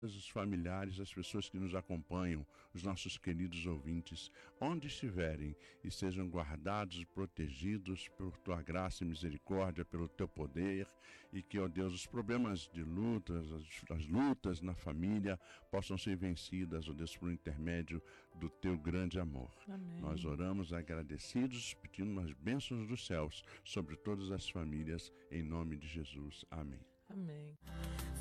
os familiares, as pessoas que nos acompanham, os nossos queridos ouvintes, onde estiverem, e sejam guardados e protegidos por tua graça e misericórdia, pelo teu poder, e que, ó Deus, os problemas de lutas, as lutas na família possam ser vencidas, ó Deus, por intermédio do teu grande amor. Amém. Nós oramos agradecidos, pedindo as bênçãos dos céus sobre todas as famílias, em nome de Jesus. Amém. Amém.